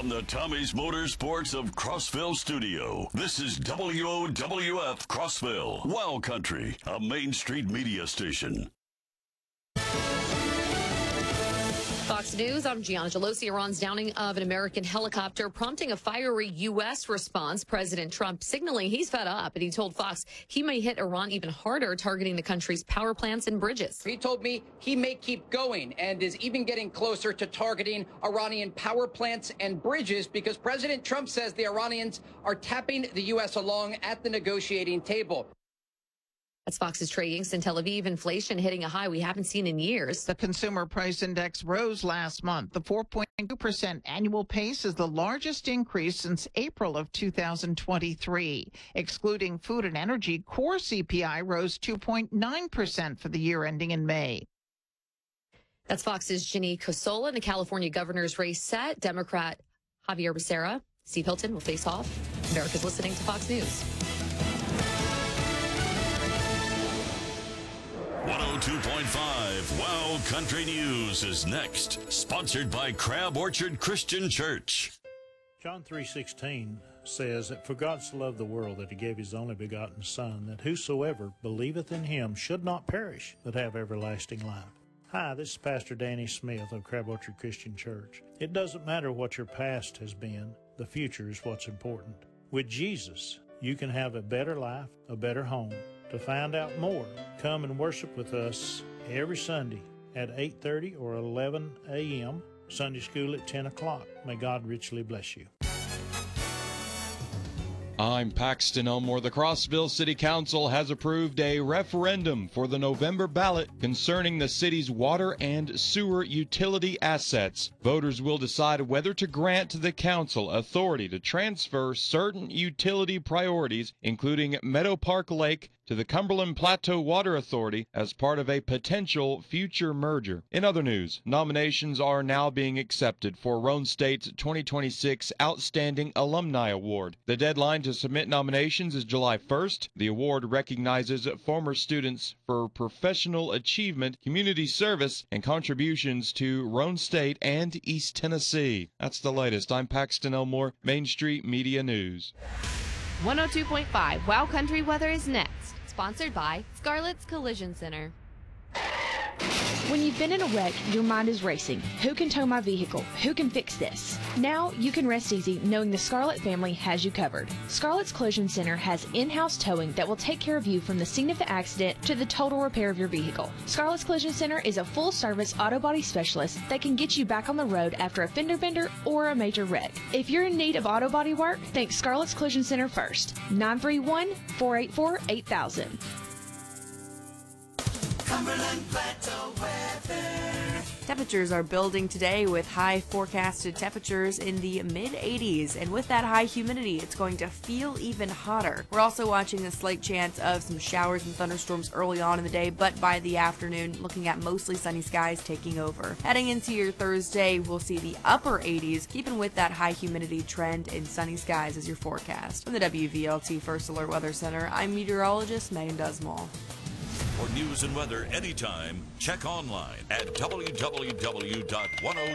From the Tommy's Motorsports of Crossville studio, this is WOWF Crossville, Wild Country, a Main Street media station. Fox News, I'm Gianna Gelosi. Iran's downing of an American helicopter prompting a fiery U.S. response. President Trump signaling he's fed up, and he told Fox he may hit Iran even harder, targeting the country's power plants and bridges. He told me he may keep going and is even getting closer to targeting Iranian power plants and bridges because President Trump says the Iranians are tapping the U.S. along at the negotiating table. That's Fox's Trey Yingst in Tel Aviv. Inflation hitting a high we haven't seen in years. The consumer price index rose last month. The 4.2% annual pace is the largest increase since April of 2023. Excluding food and energy, core CPI rose 2.9% for the year ending in May. That's Fox's Ginny Cosola. In the California governor's race set, Democrat Javier Becerra, Steve Hilton will face off. America's listening to Fox News. 102.5 Wild Country News is next, sponsored by Crab Orchard Christian Church. John 3:16 says that for God so loved the world that he gave his only begotten Son, that whosoever believeth in him should not perish, but have everlasting life. Hi, this is Pastor Danny Smith of Crab Orchard Christian Church. It doesn't matter what your past has been, the future is what's important. With Jesus, you can have a better life, a better home. To find out more, come and worship with us every Sunday at 8:30 or 11 a.m., Sunday school at 10 o'clock. May God richly bless you. I'm Paxton Elmore. The Crossville City Council has approved a referendum for the November ballot concerning the city's water and sewer utility assets. Voters will decide whether to grant the council authority to transfer certain utility priorities, including Meadow Park Lake, to the Cumberland Plateau Water Authority as part of a potential future merger. In other news, nominations are now being accepted for Roane State's 2026 Outstanding Alumni Award. The deadline to submit nominations is July 1st. The award recognizes former students for professional achievement, community service, and contributions to Roane State and East Tennessee. That's the latest. I'm Paxton Elmore, Main Street Media News. 102.5 Wild Country Weather is next, sponsored by Scarlett's Collision Center. When you've been in a wreck, your mind is racing. Who can tow my vehicle? Who can fix this? Now you can rest easy knowing the Scarlett family has you covered. Scarlett's Collision Center has in-house towing that will take care of you from the scene of the accident to the total repair of your vehicle. Scarlett's Collision Center is a full-service auto body specialist that can get you back on the road after a fender bender or a major wreck. If you're in need of auto body work, think Scarlett's Collision Center first. 931-484-8000. Cumberland Plateau weather. Temperatures are building today with high forecasted temperatures in the mid-80s, and with that high humidity, it's going to feel even hotter. We're also watching a slight chance of some showers and thunderstorms early on in the day, but by the afternoon, looking at mostly sunny skies taking over. Heading into your Thursday, we'll see the upper 80s, keeping with that high humidity trend and sunny skies as your forecast. From the WVLT First Alert Weather Center, I'm meteorologist Megan Dusmall. For news and weather anytime, check online at www.10